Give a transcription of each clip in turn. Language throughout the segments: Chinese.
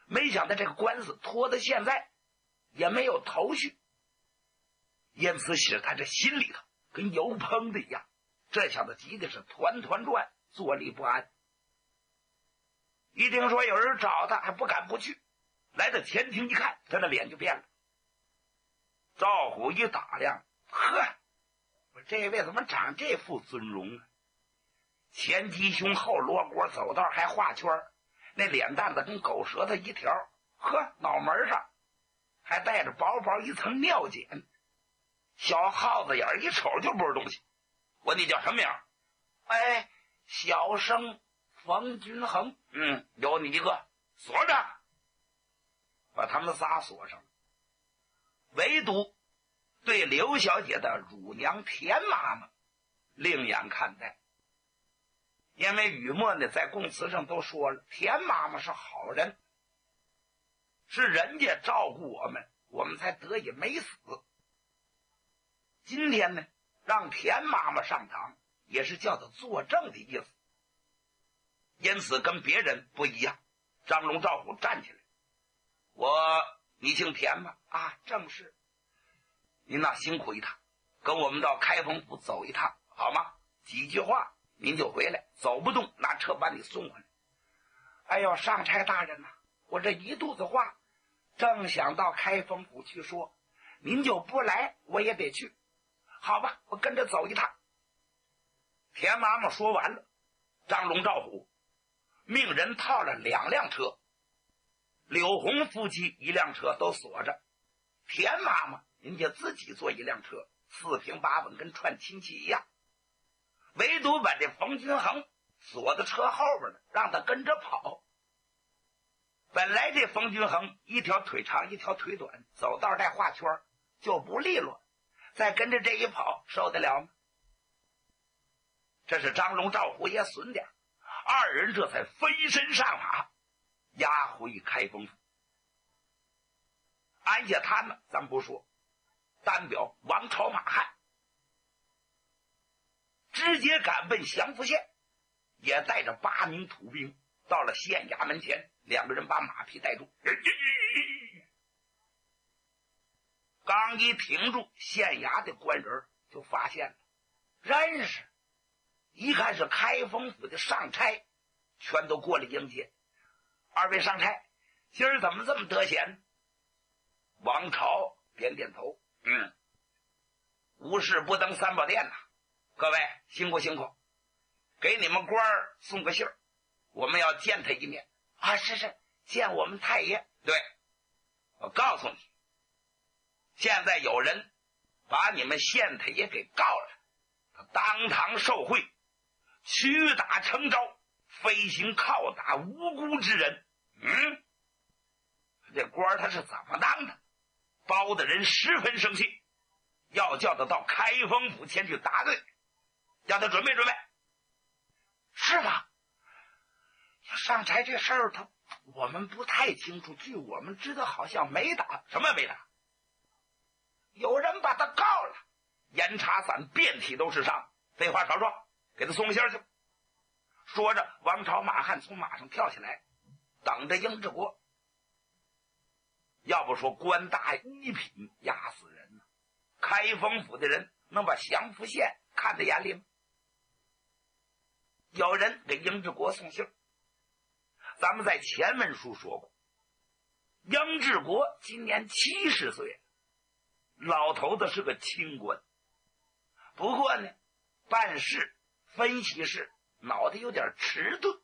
没想到这个官司拖到现在也没有头绪，因此使他这心里头跟油烹的一样，这小子急的是团团转，坐立不安。一听说有人找他，还不敢不去。来到前厅一看，他的脸就变了。赵虎一打量，呵，我这位怎么长这副尊容啊？前鸡胸后罗锅，走道还画圈，那脸蛋子跟狗舌头一条，呵，脑门上还带着薄薄一层尿碱，小耗子眼一瞅就不是东西。我你叫什么名？哎，小生冯君衡。有你一个，锁着，把他们仨锁上，唯独对刘小姐的乳娘田妈妈另眼看待。因为雨墨呢在供词上都说了，田妈妈是好人，是人家照顾我们，我们才得以没死。今天呢让田妈妈上堂，也是叫做作证的意思。因此跟别人不一样。张龙赵虎站起来，你姓田吗？啊，正是。您那辛苦一趟，跟我们到开封府走一趟好吗？几句话您就回来，走不动拿车把你送回来。哎呦，上差大人呐，我这一肚子话正想到开封府去说，您就不来我也得去。好吧，我跟着走一趟。田妈妈说完了，张龙赵虎命人套了2辆车，柳红夫妻1辆车都锁着，田妈妈人家自己坐1辆车，4平8稳，跟串亲戚一样。唯独把这冯君衡锁在车后边了，让他跟着跑。本来这冯君衡一条腿长一条腿短，走道带画圈就不利落，再跟着这一跑受得了吗？这是张龙赵虎也损点，二人这才飞身上马，押回开封府。安下他们咱不说，单表王朝马汉直接赶奔降福县，也带着8名土兵到了县衙门前，2个人把马匹带住。刚一停住，县衙的官人就发现了，认识，一看是开封府的上差，全都过来迎接。二位上差，今儿怎么这么得闲？王朝点点头，无事不登三宝殿呐。各位辛苦辛苦，给你们官儿送个信儿，我们要见他一面啊。是，见我们太爷。对，我告诉你，现在有人把你们县太爷给告了，他当堂受贿，屈打成招，飞行拷打无辜之人。这官他是怎么当的？包的人十分生气，要叫他到开封府前去答对，叫他准备准备。是吗？上差这事儿我们不太清楚，据我们知道好像没打。什么没打？有人把他告了，严查散遍体都是伤。废话少说，给他送个信儿去。说着，王朝马汉从马上跳起来，等着英志国。要不说官大一品压死人呢，开封府的人能把降福县看在眼里吗？有人给英志国送信。咱们在前文书说过，英志国今年70岁，老头子是个清官，不过呢办事分析事脑袋有点迟钝。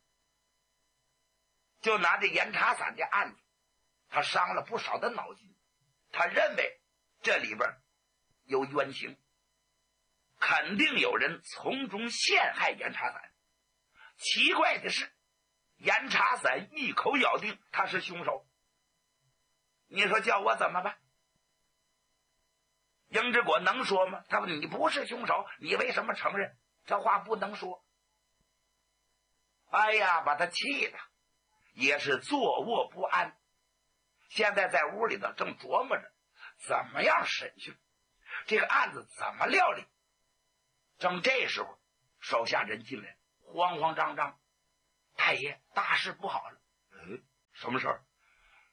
就拿这严查散的案子，他伤了不少的脑筋，他认为这里边有冤情，肯定有人从中陷害严查散。奇怪的是，严查散一口咬定他是凶手。你说叫我怎么办？英之果能说吗？他说你不是凶手，你为什么承认？这话不能说。哎呀，把他气的也是坐卧不安。现在在屋里头正琢磨着怎么样审讯这个案子，怎么料理。正这时候，手下人进来，慌慌张张：太爷，大事不好了！什么事儿？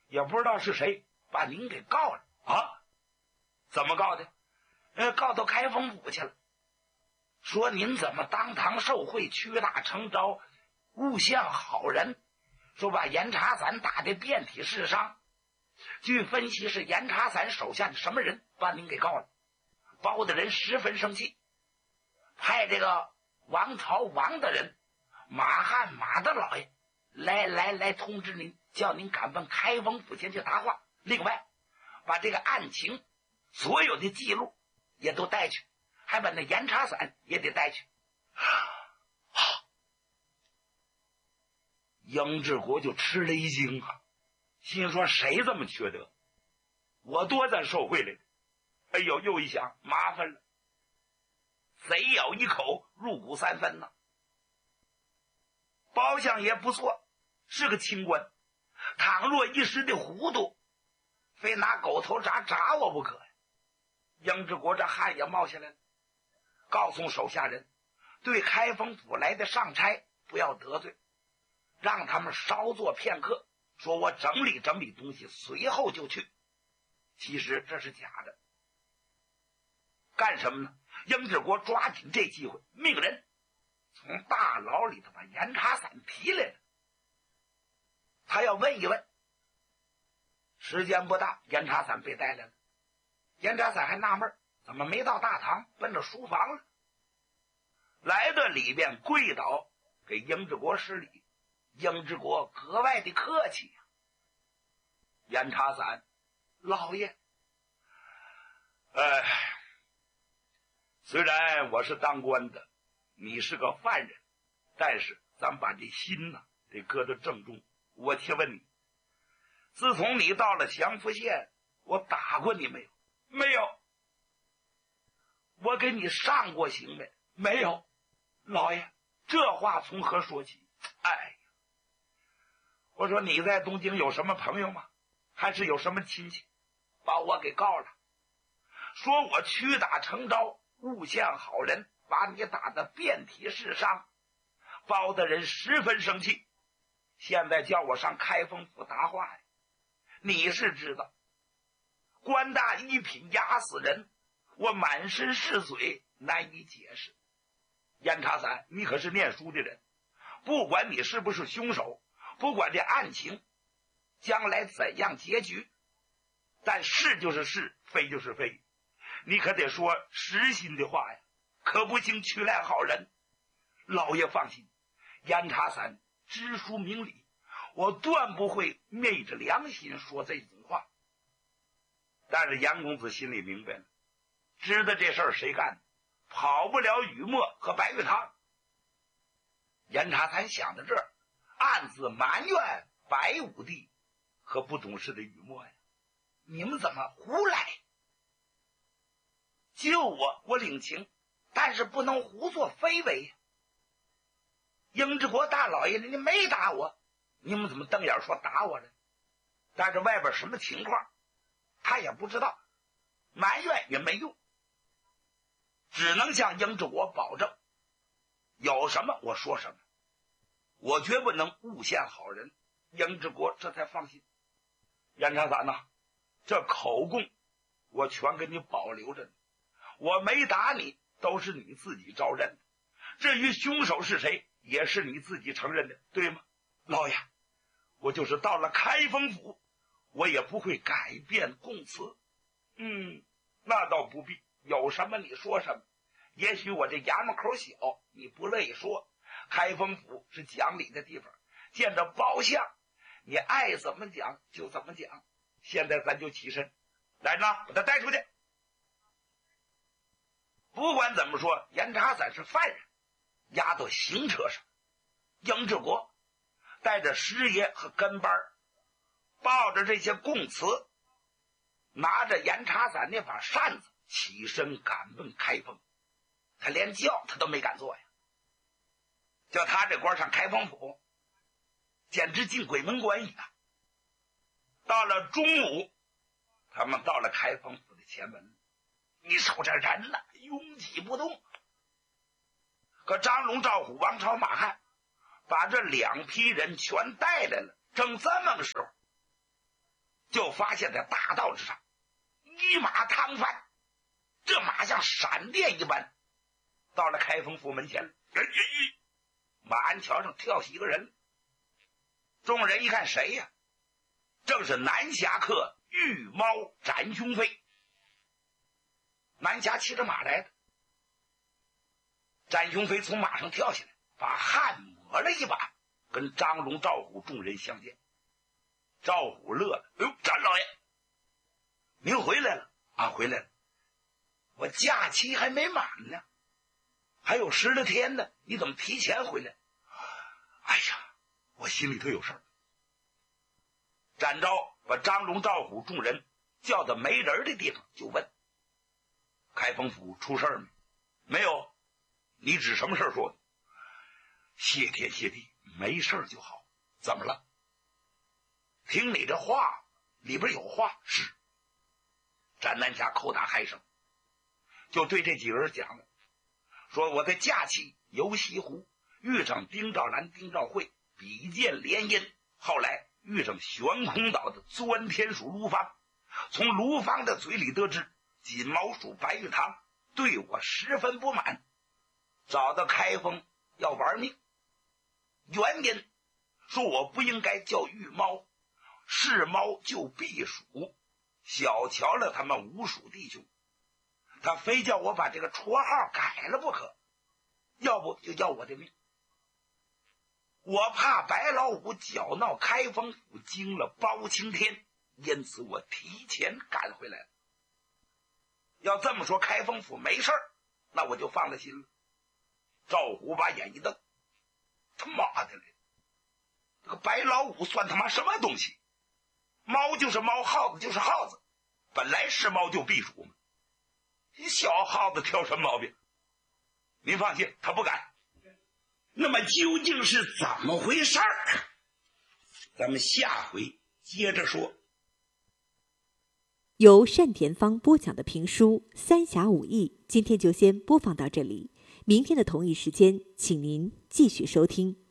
也不知道是谁把您给告了啊？怎么告的？告到开封府去了，说您怎么当堂受贿，屈打成招，诬陷好人，说把严查散打得遍体是伤。据分析是严查散手下的什么人把您给告了。包大人十分生气，派这个王朝王的人马汉马大老爷来通知您，叫您赶奔开封府前去答话。另外把这个案情所有的记录也都带去，还把那严查散也得带去。英治国就吃了一惊啊，心说谁这么缺德？我多咱受贿来的。哎呦，又一想麻烦了，贼咬一口入骨三分呐。包相爷不错，是个清官，倘若一时的糊涂，非拿狗头铡我不可呀。英治国这汗也冒下来了，告诉手下人，对开封府来的上差不要得罪，让他们稍作片刻，说我整理整理东西，随后就去。其实这是假的。干什么呢？英治国抓紧这机会，命人从大牢里头把严查散提来了。他要问一问。时间不大，严查散被带来了。严查散还纳闷，怎么没到大堂，奔着书房了？来到里边跪倒给英治国施礼。英治国格外的客气呀。严查散，老爷，虽然我是当官的，你是个犯人，但是咱把这心呢得搁到正中。我提问你，自从你到了祥符县，我打过你没有？没有。我给你上过刑没？没有。老爷，这话从何说起？哎呀，我说你在东京有什么朋友吗？还是有什么亲戚把我给告了，说我屈打成招，诬陷好人，把你打得遍体是伤。包大人十分生气，现在叫我上开封府答话呀。你是知道，官大一品压死人，我满身是嘴，难以解释。严查散，你可是念书的人，不管你是不是凶手，不管这案情将来怎样结局，但是就是是，非就是非，你可得说实心的话呀，可不行屈赖好人。老爷放心，严查散知书明理，我断不会昧着良心说这种话。但是严公子心里明白了，知道这事儿谁干的，跑不了雨墨和白玉堂。严查散想到这儿，暗自埋怨白武帝和不懂事的雨墨呀，你们怎么胡来？救我领情，但是不能胡作非为呀。英治国大老爷人家没打我，你们怎么瞪眼说打我呢？但是外边什么情况他也不知道，埋怨也没用，只能向英治国保证，有什么我说什么，我绝不能诬陷好人。英治国这才放心。严查散呐，这口供我全给你保留着呢，我没打你都是你自己招认的，至于凶手是谁也是你自己承认的，对吗？老爷，我就是到了开封府，我也不会改变供词。那倒不必，有什么你说什么。也许我这衙门口小，你不乐意说，开封府是讲理的地方，见着包相你爱怎么讲就怎么讲。现在咱就起身，来人啊，把他带出去。不管怎么说，严查散是犯人，押到刑车上。英治国带着师爷和跟班，抱着这些供词，拿着严查散那把扇子，起身赶奔开封。他连轿他都没敢坐呀，叫他这官上开封府简直进鬼门关一样。到了中午，他们到了开封府的前门，你瞅这人呢，拥挤不动。可张龙、赵虎、王朝、马汉把这两批人全带来了。正这么个时候， 就发现在大道之上一马趟翻，这马像闪电一般到了开封府门前，马鞍桥上跳起一个人。众人一看，谁呀？正是南侠客玉猫展雄飞。南侠骑着马来的，展雄飞从马上跳下来，把汗抹了一把，跟张龙、赵虎众人相见。赵虎乐了：“哎呦，展老爷，您回来了啊？回来了。我假期还没满呢，还有10来天呢，你怎么提前回来？”“哎呀，我心里头有事儿。”展昭把张龙、赵虎众人叫到没人的地方，就问：“开封府出事儿没？”“没有。”“你指什么事儿说的？”“谢天谢地，没事儿就好。怎么了？”“听你这话里边有话。”“是。”展南侠口打嗨声，就对这几个人讲了，说我在假期游西湖，遇上丁兆兰、丁兆慧，比剑联姻，后来遇上悬空岛的钻天鼠卢芳，从卢芳的嘴里得知锦毛鼠白玉堂对我十分不满，找到开封要玩命。原因说我不应该叫玉猫，是猫就避鼠，小瞧了他们5鼠弟兄，他非叫我把这个绰号改了不可，要不就要我的命。我怕白老虎搅闹开封府，惊了包青天，因此我提前赶回来了。要这么说开封府没事儿，那我就放了心了。赵虎把眼一瞪：“他妈的嘞，这个白老虎算他妈什么东西？猫就是猫，耗子就是耗子，本来是猫就避鼠嘛，小耗子挑什么毛病？您放心，他不敢。那么究竟是怎么回事儿？咱们下回接着说。” 由单田芳播讲的评书《三侠五义》，今天就先播放到这里。明天的同一时间，请您继续收听。